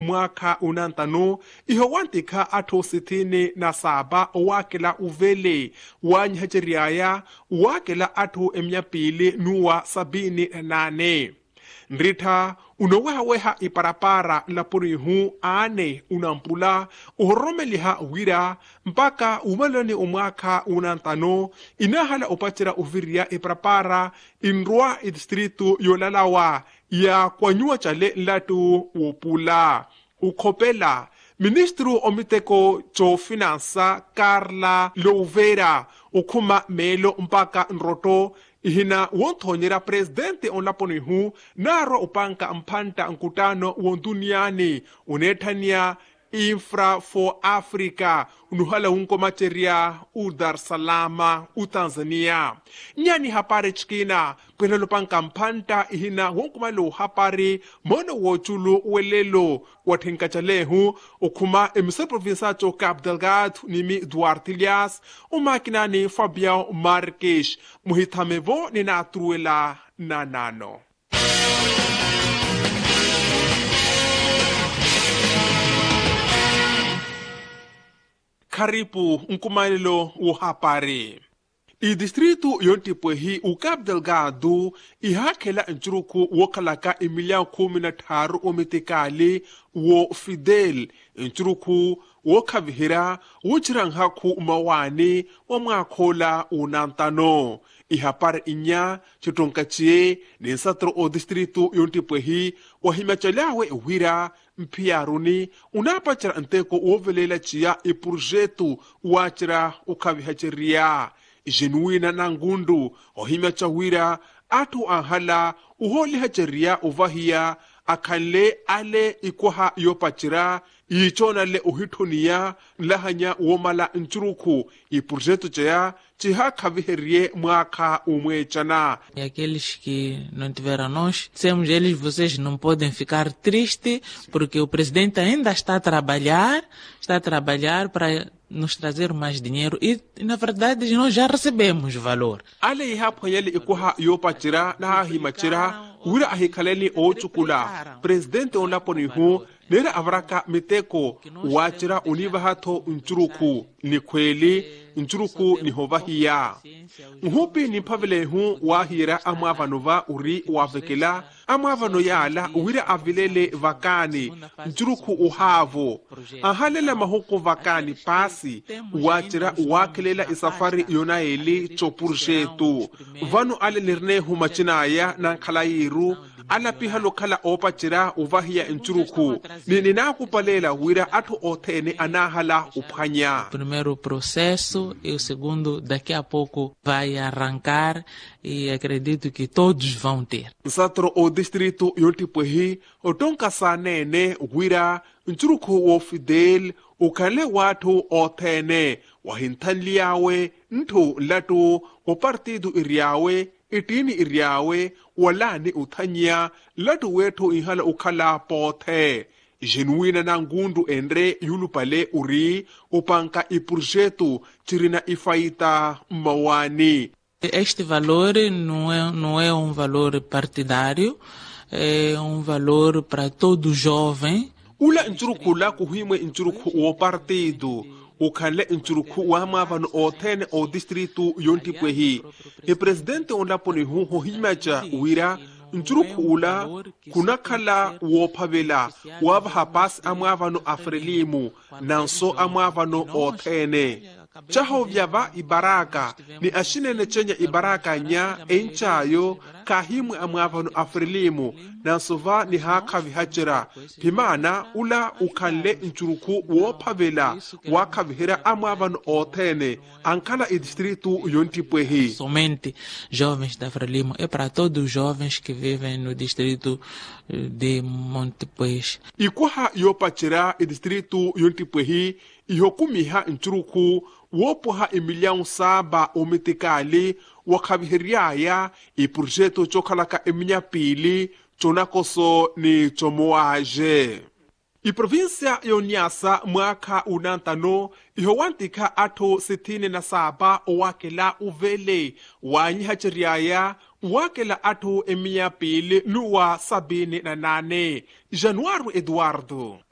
mwaka unantano iho wantika atho 67 owakela uvele wanyihacheriaya wakela atho emyapili nuwa 78 nritha unoweha iparapara lapurihu ane unampula uhoromeliha wira mpaka umaloni umwaka unantano inahala upachira uviria iparapara inrua idistritu yolalawa ya kwanyua chale latu wopula ukhopela ministru omiteko cho finansa Carla Louveira ukhuma melo mpaka nroto ihina wonthonyera presidente onlaponihu naro upanka mphanta nkutano wonduniani unethania Infra for Africa unuhala unkomacheria Dar es Salaam Tanzania nyani hapare chikina pwelelo panka mphanta ihina wonkomalo hapari mono wochulu welelo wathinkachalehu ukhuma emise provinsa cho Cabo Delgado nimi Duarte Elias umakinani Fabião Marques muhithamevo nina truela nanano. Karibu nkumalelo uhapari. Idistritu yontipwehi u Cabo Delgado ihakela nchuruku wokalaka Emiliano 13 omitekali wo Fidel nchuruku wokavihira wuchiranghaku mawani wa mwakhola unantano. Ihapar inya chitonkachie ninsatro o distritu yontipwehi wahimachalawe wira mpiaruni unapachira nteko wovelela chia iprojetu wachira ukavihacheria genuina nangundu ohimachawira atu ahala uholihacheria uvahia akhanle ale ikwaha yopachira ichona le uhitonia lahanya womala nchuruku iprojetu chaya chiha kaviherie mwaka umwechana. E aqueles que não tiveram nós, dissemos eles, vocês não podem ficar tristes porque o presidente ainda está a trabalhar para nos trazer mais dinheiro e na verdade nós já recebemos valor. Ale ihapo yele ikuha yopachira na himachira wira ahikaleli ochukula presidente onaponihu nera avraka miteko wachira univahato nchuruku ni kweli nchuruku ni hovahia nhupi ni pavelehu wahira amwavanova uri wavekela amwavano yala uwira avilele vakani nchuruku uhavo ahalela mahuku vakani pasi wachira wakelela isafari yonaeli chopurjetu vanu ale nirnehu machinaya na nkalayiru ala pihalo kala opachira uvahia nchuruku ninakupalela wira atu othene anahala uphanya. Primeiro processo e o segundo daqui a pouco vai arrancar e acredito que todos vão ter. Nsatro o distrito yontipwehi otonka sanene wira nchuruku wo Fidel ukale watu othene wahintanliawe ntu latu o partido iriawe itini iriawe walani uthanya latu wetu ihala ukhala pothe genuina nangundu endre yulupale uri upanka iprojetu chirina ifaita mawani. Este valor não é um valor partidário, é um valor para todo jovem. Ula nchuruku la kuhimwe nchuruku wo partido ukhanle nchuruku wa mavano othene o distritu yontipwehi e presidente onlaponihu hohimacha wira nchuruku ula kunakhala wophavela wavahapasi amwavano afrelimu nanso amwavano othene chaho vyava ibaraka ni ashinene chenya ibaraka nya enchayo kahimwe amwavano afrelimu nansova ni haka vihachera pimana ula ukhanle nchuruku wophavela wakavihera amwavano othene ankala idistritu yontipwehi. Somente jovens da Frelimo, é para todos os jovens que vivem no distrito de Montepuez. Ikuha yopachera idistritu yontipwehi ihokumiha nchuruku wopoha Emiliano 7 omitikali wakaviheriaya iprojeto chokalaka eminyapili chonakoso ni chomoaje. Iprovinsia yonyasa mwaka unantano ihowantika ato 67 owakela uvele wanyihacheriaya wakela ato eminyapili nuwa 78 Januário Eduardo.